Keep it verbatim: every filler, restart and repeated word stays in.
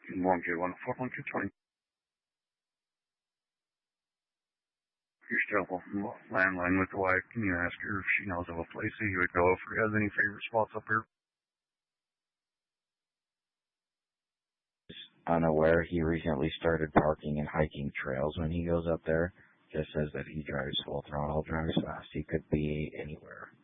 one J one four one two twenty. You're still on the landline with the wife. Can you ask her if she knows of a place that you would go if she has any favorite spots up here? Unaware, he recently started parking and hiking trails when he goes up there. Just says that he drives full throttle, drives fast. He could be anywhere.